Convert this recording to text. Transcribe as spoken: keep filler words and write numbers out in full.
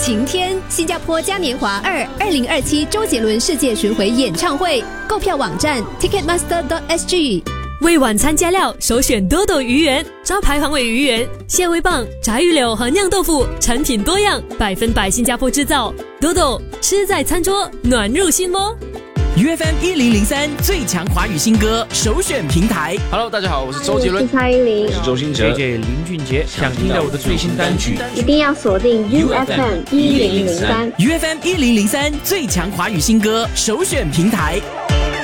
晴天，新加坡嘉年华二二零二七周杰伦世界巡回演唱会，购票网站 ticketmaster dot s g。 为晚餐加料，首选多多鱼圆，招牌黄尾鱼圆、蟹味棒、炸鱼柳和酿豆腐，产品多样，百分百新加坡制造。多多吃在餐桌，暖入心窝。 U F M 一零零三最强华语新歌首选平台。 Hello， 大家好，我是周杰伦， 我是蔡依林， 我是周兴哲 ，J J 林俊杰。想听到我的最新单曲， 一定要锁定 U F M 一零零三 U F M 一零零三最强华语新歌首选平台。